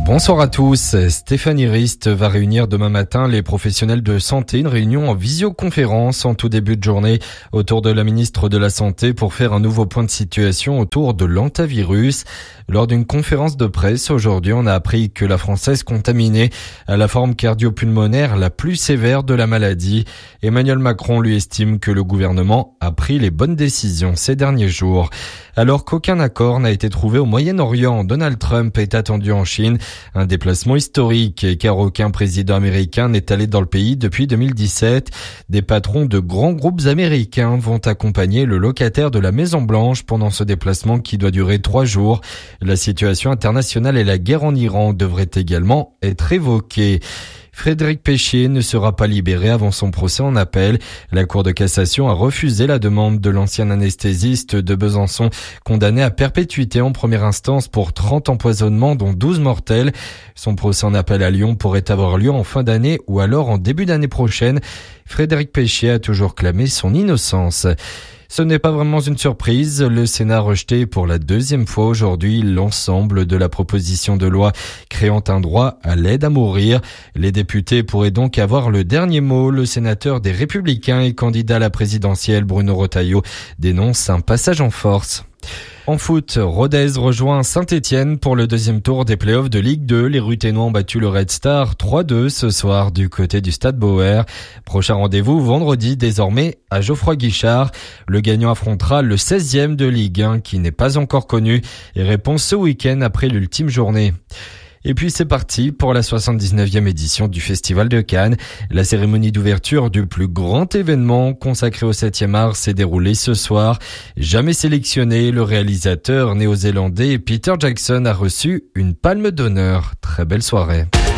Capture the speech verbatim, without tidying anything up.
Bonsoir à tous. Stéphanie Rist va réunir demain matin les professionnels de santé, une réunion en visioconférence en tout début de journée autour de la ministre de la Santé pour faire un nouveau point de situation autour de l'hantavirus. Lors d'une conférence de presse aujourd'hui, on a appris que la Française contaminée à la forme cardio-pulmonaire la plus sévère de la maladie. Emmanuel Macron lui estime que le gouvernement a pris les bonnes décisions ces derniers jours. Alors qu'aucun accord n'a été trouvé au Moyen-Orient, Donald Trump est attendu en Chine. Un déplacement historique car aucun président américain n'est allé dans le pays depuis deux mille dix-sept. Des patrons de grands groupes américains vont accompagner le locataire de la Maison Blanche pendant ce déplacement qui doit durer trois jours. La situation internationale et la guerre en Iran devraient également être évoquées. Frédéric Péchier ne sera pas libéré avant son procès en appel. La Cour de cassation a refusé la demande de l'ancien anesthésiste de Besançon, condamné à perpétuité en première instance pour trente empoisonnements dont douze mortels. Son procès en appel à Lyon pourrait avoir lieu en fin d'année ou alors en début d'année prochaine. Frédéric Péchier a toujours clamé son innocence. Ce n'est pas vraiment une surprise. Le Sénat a rejeté pour la deuxième fois aujourd'hui l'ensemble de la proposition de loi créant un droit à l'aide à mourir. Les députés pourraient donc avoir le dernier mot. Le sénateur des Républicains et candidat à la présidentielle Bruno Retailleau dénonce un passage en force. En foot, Rodez rejoint Saint-Étienne pour le deuxième tour des playoffs de Ligue deux. Les Ruténois ont battu le Red Star trois deux ce soir du côté du Stade Bauer. Prochain rendez-vous vendredi désormais à Geoffroy Guichard. Le gagnant affrontera le seizième de Ligue un qui n'est pas encore connu et répond ce week-end après l'ultime journée. Et puis c'est parti pour la soixante-dix-neuvième édition du Festival de Cannes. La cérémonie d'ouverture du plus grand événement consacré au septième art s'est déroulée ce soir. Jamais sélectionné, le réalisateur néo-zélandais Peter Jackson a reçu une palme d'honneur. Très belle soirée.